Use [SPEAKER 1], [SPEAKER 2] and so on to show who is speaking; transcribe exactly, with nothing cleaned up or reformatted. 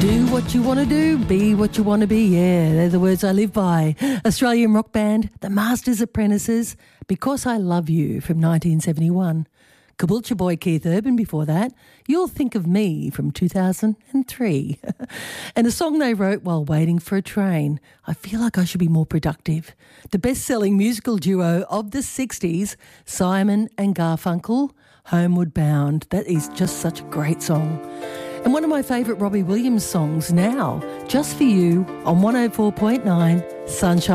[SPEAKER 1] Do what you want to do, be what you want to be. Yeah, they're the words I live by. Australian rock band, The Masters Apprentices, Because I Love You from nineteen seventy-one. Caboolture boy Keith Urban before that, You'll Think of Me from two thousand three. And a song they wrote while waiting for a train, I Feel Like I Should Be More Productive. The best-selling musical duo of the sixties, Simon and Garfunkel, Homeward Bound. That is just such a great song. And one of my favourite Robbie Williams songs now, Just For You on one oh four point nine Sunshine.